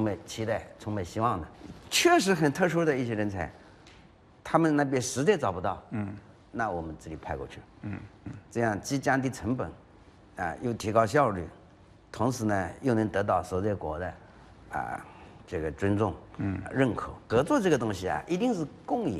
满期待、充满希望的。确实很特殊的一些人才，他们那边实在找不到，那我们这里派过去，这样既降低成本，又提高效率，同时呢又能得到所在国的这个尊重、认可。合作这个东西啊，一定是共赢。